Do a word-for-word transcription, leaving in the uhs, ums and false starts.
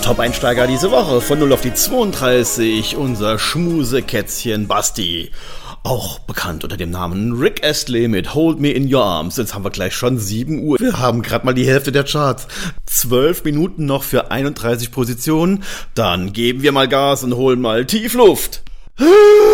Top-Einsteiger diese Woche von null auf die zweiunddreißig, unser Schmusekätzchen Basti. Auch bekannt unter dem Namen Rick Astley mit Hold Me In Your Arms. Jetzt haben wir gleich schon sieben Uhr. Wir haben gerade mal die Hälfte der Charts. Zwölf Minuten noch für einunddreißig Positionen. Dann geben wir mal Gas und holen mal tief Luft.